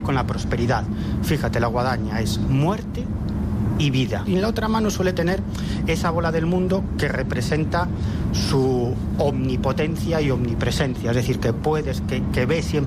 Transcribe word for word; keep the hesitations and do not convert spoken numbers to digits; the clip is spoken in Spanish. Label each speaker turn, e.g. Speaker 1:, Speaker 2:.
Speaker 1: con la prosperidad. Fíjate, la guadaña es muerte y vida. Y en la otra mano suele tener esa bola del mundo que representa su omnipotencia y omnipresencia, es decir, que puedes, que, que ve siempre